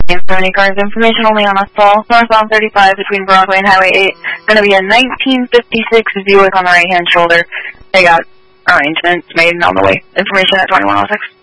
For any cars, information only on Westfall, northbound 35 between Broadway and Highway 8. Going to be a 1956 Buick on the right-hand shoulder. They got arrangements made and on the way. Information at 2106.